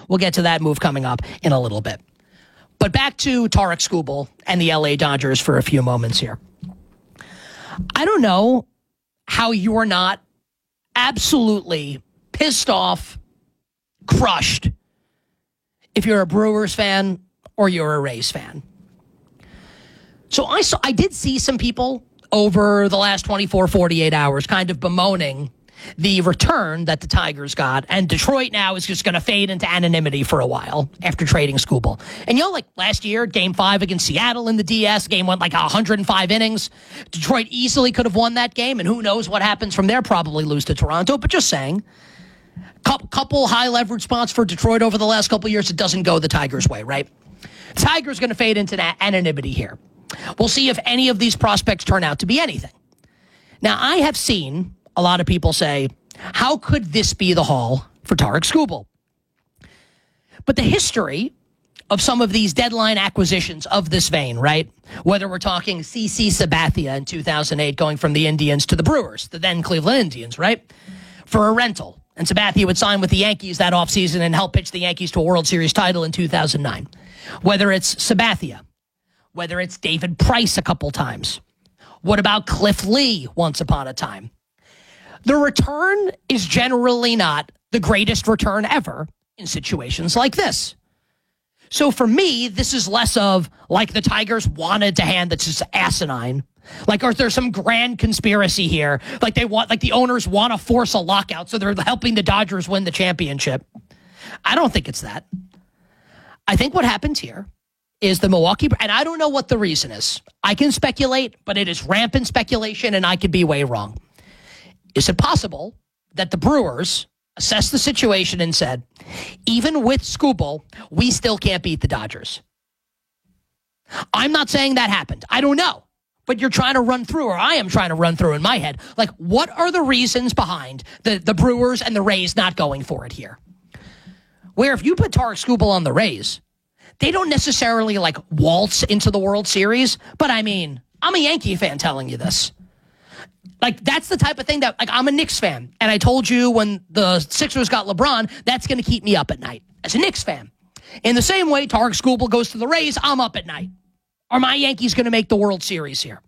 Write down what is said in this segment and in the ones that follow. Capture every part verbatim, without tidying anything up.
We'll get to that move coming up in a little bit. But back to Tarik Skubal and the L A Dodgers for a few moments here. I don't know how you are not absolutely pissed off, crushed, if you're a Brewers fan or you're a Rays fan. So I saw, I did see some people over the last twenty-four, forty-eight hours kind of bemoaning the return that the Tigers got, and Detroit now is just going to fade into anonymity for a while after trading Skubal. And you know, like last year, game five against Seattle in the D S, game went like one hundred five innings. Detroit easily could have won that game, and who knows what happens from there, probably lose to Toronto, but just saying. Couple high leverage spots for Detroit over the last couple of years, it doesn't go the Tigers' way, right? Tigers going to fade into that anonymity here. We'll see if any of these prospects turn out to be anything. Now, I have seen a lot of people say, how could this be the haul for Tarik Skubal? But the history of some of these deadline acquisitions of this vein, right? Whether we're talking C C Sabathia in two thousand eight going from the Indians to the Brewers, the then Cleveland Indians, right? For a rental. And Sabathia would sign with the Yankees that offseason and help pitch the Yankees to a World Series title in two thousand nine. Whether it's Sabathia, whether it's David Price a couple times. What about Cliff Lee once upon a time? The return is generally not the greatest return ever in situations like this. So for me, this is less of like the Tigers wanted to hand that's just asinine. Like, or there's some grand conspiracy here. Like they want, like the owners want to force a lockout, so they're helping the Dodgers win the championship. I don't think it's that. I think what happened here is the Milwaukee, and I don't know what the reason is. I can speculate, but it is rampant speculation, and I could be way wrong. Is it possible that the Brewers assessed the situation and said, even with Skubal, we still can't beat the Dodgers? I'm not saying that happened. I don't know. But you're trying to run through, or I am trying to run through in my head, like, what are the reasons behind the, the Brewers and the Rays not going for it here? Where if you put Tarik Skubal on the Rays, they don't necessarily, like, waltz into the World Series. But, I mean, I'm a Yankee fan telling you this. Like, that's the type of thing that, like, I'm a Knicks fan. And I told you when the Sixers got LeBron, that's going to keep me up at night as a Knicks fan. In the same way, Tarik Skubal goes to the Rays, I'm up at night. Are my Yankees going to make the World Series here?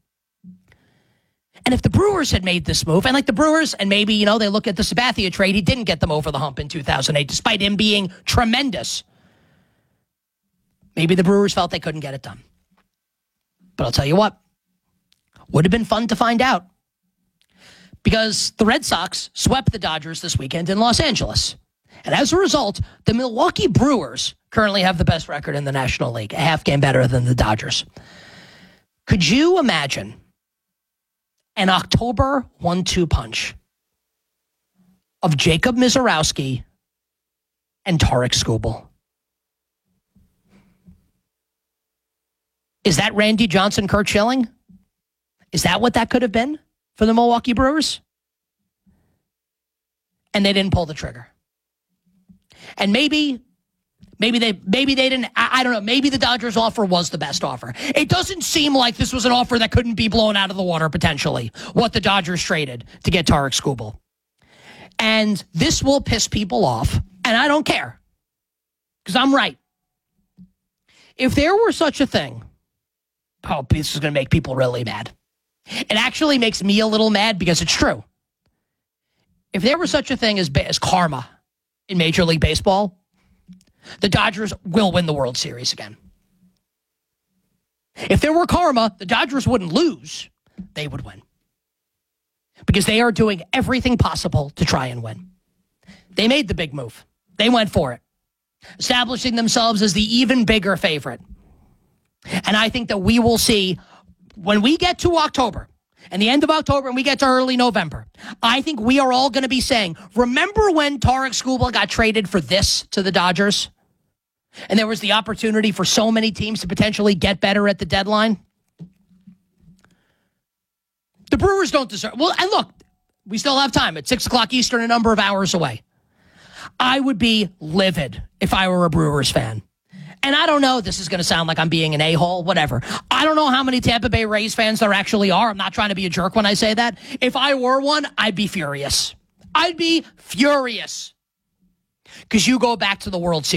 And if the Brewers had made this move, and like the Brewers, and maybe, you know, they look at the Sabathia trade, he didn't get them over the hump in two thousand eight, despite him being tremendous. Maybe the Brewers felt they couldn't get it done. But I'll tell you what, would have been fun to find out. Because the Red Sox swept the Dodgers this weekend in Los Angeles. And as a result, the Milwaukee Brewers currently have the best record in the National League, a half game better than the Dodgers. Could you imagine an October one two punch of Jacob Misiorowski and Tarik Skubal? Is that Randy Johnson, Curt Schilling? Is that what that could have been for the Milwaukee Brewers? And they didn't pull the trigger. And maybe, maybe they, maybe they didn't. I, I don't know. Maybe the Dodgers offer was the best offer. It doesn't seem like this was an offer that couldn't be blown out of the water potentially. What the Dodgers traded to get Tarik Skubal, and this will piss people off, and I don't care because I'm right. If there were such a thing, oh, this is going to make people really mad. It actually makes me a little mad because it's true. If there was such a thing as as karma in Major League Baseball, the Dodgers will win the World Series again. If there were karma, the Dodgers wouldn't lose. They would win. Because they are doing everything possible to try and win. They made the big move. They went for it, establishing themselves as the even bigger favorite. And I think that we will see, when we get to October, and the end of October, and we get to early November, I think we are all going to be saying, remember when Tarik Skubal got traded for this to the Dodgers? And there was the opportunity for so many teams to potentially get better at the deadline? The Brewers don't deserve... Well, and look, we still have time. It's six o'clock Eastern, a number of hours away. I would be livid if I were a Brewers fan. And I don't know, this is going to sound like I'm being an a-hole, whatever. I don't know how many Tampa Bay Rays fans there actually are. I'm not trying to be a jerk when I say that. If I were one, I'd be furious. I'd be furious. Because you go back to the World Series.